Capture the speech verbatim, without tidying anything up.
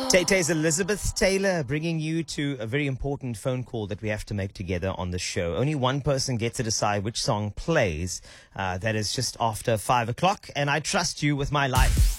Tay Tay's Elizabeth Taylor bringing you to a very important phone call that we have to make together on the show. Only one person gets to decide which song plays. Uh, that is just after five o'clock, and I trust you with my life.